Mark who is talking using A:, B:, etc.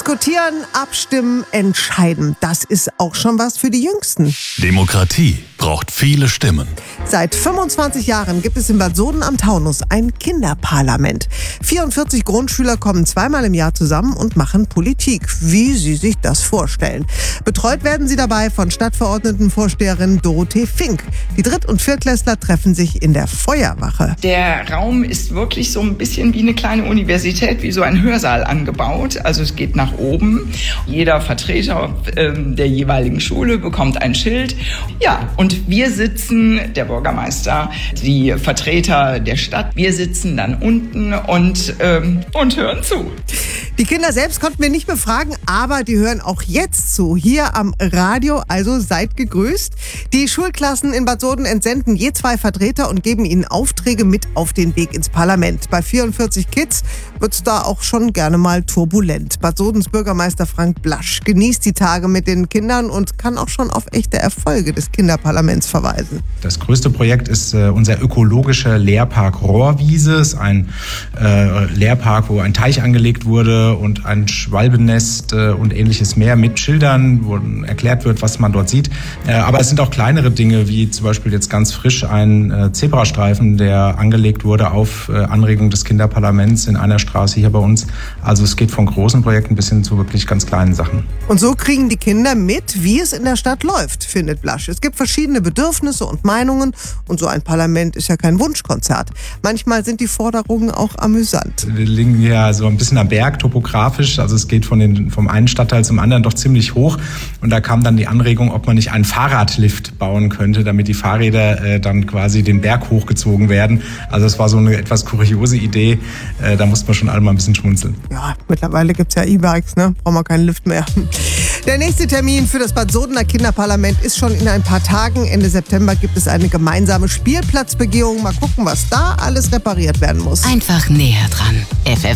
A: Diskutieren, abstimmen, entscheiden. Das ist auch schon was für die Jüngsten.
B: Demokratie braucht viele Stimmen.
A: Seit 25 Jahren gibt es in Bad Soden am Taunus ein Kinderparlament. 44 Grundschüler kommen zweimal im Jahr zusammen und machen Politik, wie sie sich das vorstellen. Betreut werden sie dabei von Stadtverordnetenvorsteherin Dorothee Fink. Die Dritt- und Viertklässler treffen sich in der Feuerwache.
C: Der Raum ist wirklich so ein bisschen wie eine kleine Universität, wie so ein Hörsaal angebaut. Also es geht nach oben. Jeder Vertreter der jeweiligen Schule bekommt ein Schild. Ja, und wir sitzen, der Bürgermeister, die Vertreter der Stadt, wir sitzen dann unten und hören zu.
A: Die Kinder selbst konnten wir nicht befragen, aber die hören auch jetzt zu, hier am Radio, also seid gegrüßt. Die Schulklassen in Bad Soden entsenden je 2 Vertreter und geben ihnen Aufträge mit auf den Weg ins Parlament. Bei 44 Kids wird's da auch schon gerne mal turbulent. Bad Sodens Bürgermeister Frank Blasch genießt die Tage mit den Kindern und kann auch schon auf echte Erfolge des Kinderparlaments verweisen.
D: Das größte Projekt ist unser ökologischer Lehrpark Rohrwiese. Es ist ein Lehrpark, wo ein Teich angelegt wurde und ein Schwalbennest und ähnliches mehr mit Schildern, wo erklärt wird, was man dort sieht. Aber es sind auch kleinere Dinge, wie zum Beispiel jetzt ganz frisch ein Zebrastreifen, der angelegt wurde auf Anregung des Kinderparlaments in einer Straße hier bei uns. Also es geht von großen Projekten bis hin zu wirklich ganz kleinen Sachen.
A: Und so kriegen die Kinder mit, wie es in der Stadt läuft, findet Blasch. Es gibt verschiedene Bedürfnisse und Meinungen und so ein Parlament ist ja kein Wunschkonzert. Manchmal sind die Forderungen auch amüsant.
D: Wir liegen ja so ein bisschen am Berg, topografisch, also es geht vom einen Stadtteil zum anderen doch ziemlich hoch und da kam dann die Anregung, ob man nicht einen Fahrradlift bauen könnte, damit die Fahrräder dann quasi den Berg hochgezogen werden. Also es war so eine etwas kuriose Idee, da musste man schon alle mal ein bisschen schmunzeln.
A: Ja, mittlerweile gibt es ja E-Bikes, ne? Brauchen wir keinen Lift mehr. Der nächste Termin für das Bad Sodener Kinderparlament ist schon in ein paar Tagen. Ende September gibt es eine gemeinsame Spielplatzbegehung. Mal gucken, was da alles repariert werden muss.
E: Einfach näher dran. FF